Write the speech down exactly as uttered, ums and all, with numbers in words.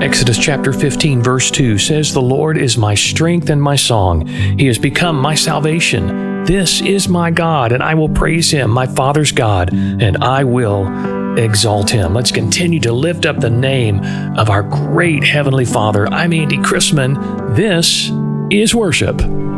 Exodus chapter fifteen, verse two says, "The Lord is my strength and my song. He has become my salvation. This is my God, and I will praise him, my Father's God, and I will exalt him." Let's continue to lift up the name of our great Heavenly Father. I'm Andy Chrisman. This is worship.